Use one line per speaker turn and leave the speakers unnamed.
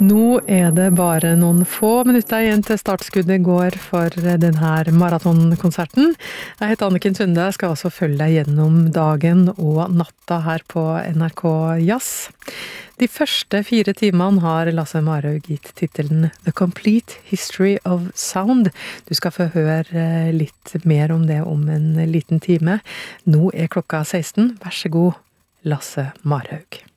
Nå det bare noen få minutter igjen til startskuddet går for denne maratonkonserten. Jeg heter Anniken Sunde, jeg skal også følge deg gjennom dagen og natta her på NRK Jazz. De første 4 timene har Lasse Marhaug gitt titelen The Complete History of Sound. Du skal få høre litt mer om det om en liten time. Nå klokka 16. Vær så god, Lasse Marhaug.